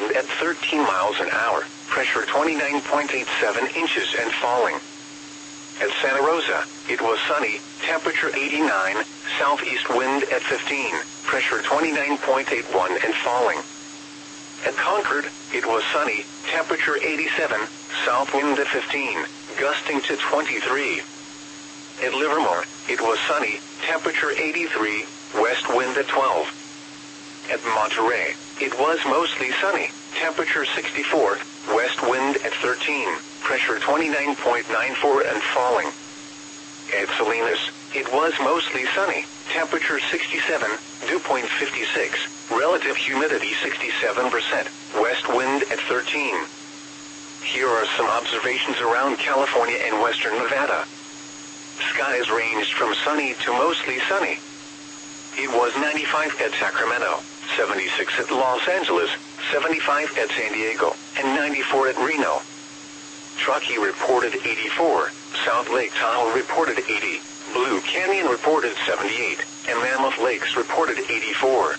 wind at 13 miles an hour, pressure 29.87 inches and falling. At Santa Rosa, it was sunny, temperature 89, southeast wind at 15, pressure 29.81 and falling. At Concord, it was sunny, temperature 87, south wind at 15, gusting to 23. At Livermore, it was sunny, temperature 83, west wind at 12. At Monterey, it was mostly sunny, temperature 64, west wind at 13, pressure 29.94 and falling. At Salinas, it was mostly sunny, temperature 67, dew point 56, relative humidity 67%, west wind at 13. Here are some observations around California and western Nevada. Skies ranged from sunny to mostly sunny. It was 95 at Sacramento, 76 at Los Angeles, 75 at San Diego, and 94 at Reno. Truckee reported 84, South Lake Tahoe reported 80, Blue Canyon reported 78, and Mammoth Lakes reported 84.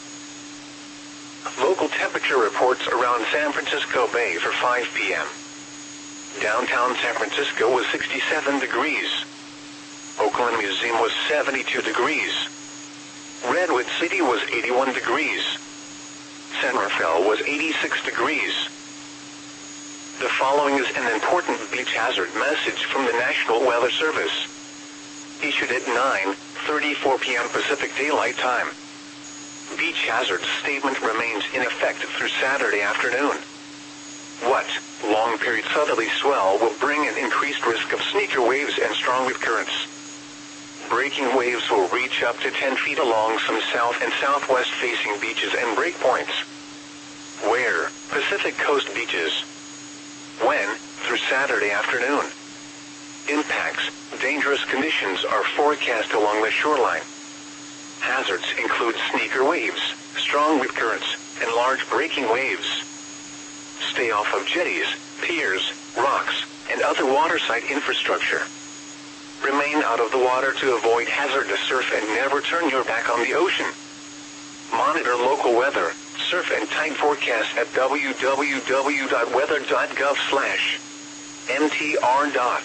Local temperature reports around San Francisco Bay for 5 p.m. Downtown San Francisco was 67 degrees. Oakland Museum was 72 degrees. Redwood City was 81 degrees. San Rafael was 86 degrees. The following is an important beach hazard message from the National Weather Service. Issued at 9:34 p.m. Pacific Daylight Time. Beach hazard statement remains in effect through Saturday afternoon. What? Long period southerly swell will bring an increased risk of sneaker waves and strong wind currents. Breaking waves will reach up to 10 feet along some south and southwest facing beaches and breakpoints. Where? Pacific Coast beaches. When? Through Saturday afternoon. Impacts. Dangerous conditions are forecast along the shoreline. Hazards include sneaker waves, strong wind currents, and large breaking waves. Stay off of jetties, piers, rocks, and other waterside infrastructure. Remain out of the water to avoid hazardous surf and never turn your back on the ocean. Monitor local weather, surf and tide forecasts at www.weather.gov/mtr.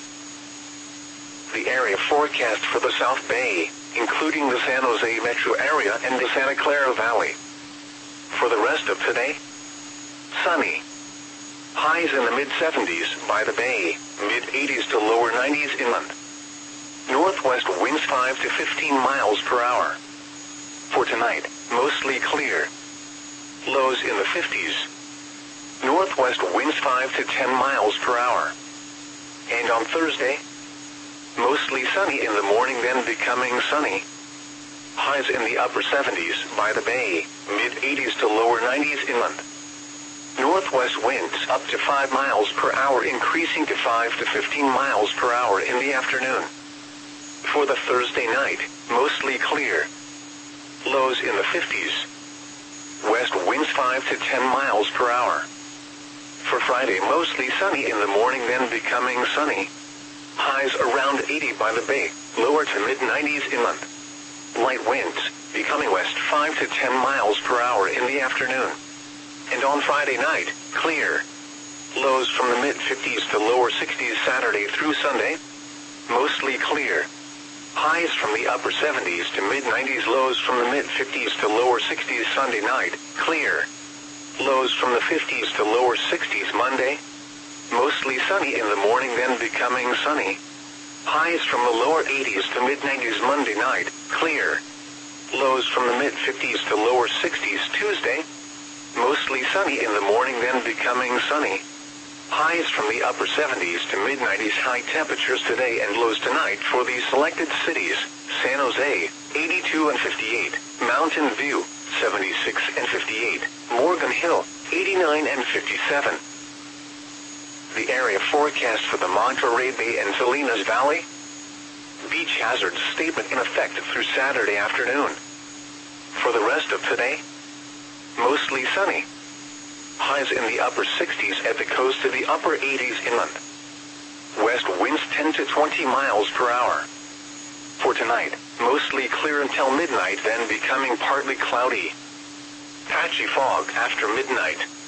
The area forecast for the South Bay, including the San Jose metro area and the Santa Clara Valley. For the rest of today, sunny. Highs in the mid-70s by the bay, mid-80s to lower 90s inland. Northwest winds 5 to 15 miles per hour. For tonight, mostly clear. Lows in the 50s. Northwest winds 5 to 10 miles per hour. And on Thursday, mostly sunny in the morning, then becoming sunny. Highs in the upper 70s by the bay, mid-80s to lower 90s inland. Northwest winds up to 5 miles per hour, increasing to 5 to 15 miles per hour in the afternoon. For the Thursday night, mostly clear. Lows in the 50s. West winds 5 to 10 miles per hour. For Friday, mostly sunny in the morning, then becoming sunny. Highs around 80 by the bay, lower to mid-90s inland. Light winds, becoming west 5 to 10 miles per hour in the afternoon. And on Friday night, clear. Lows from the mid-50s to lower 60s Saturday through Sunday. Mostly clear. Highs from the upper 70s to mid-90s, lows from the mid-50s to lower 60s Sunday night, clear. Lows from the 50s to lower 60s Monday. Mostly sunny in the morning, then becoming sunny. Highs from the lower 80s to mid-90s Monday night, clear. Lows from the mid-50s to lower 60s Tuesday. Mostly sunny in the morning, then becoming sunny. Highs from the upper 70s to mid-90s, high temperatures today and lows tonight for these selected cities: San Jose, 82 and 58, Mountain View, 76 and 58, Morgan Hill, 89 and 57. The area forecast for the Monterey Bay and Salinas Valley. Beach hazard statement in effect through Saturday afternoon. For the rest of today, mostly sunny. Highs in the upper 60s at the coast to the upper 80s inland. West winds 10 to 20 miles per hour. For tonight, mostly clear until midnight, then becoming partly cloudy. Patchy fog after midnight.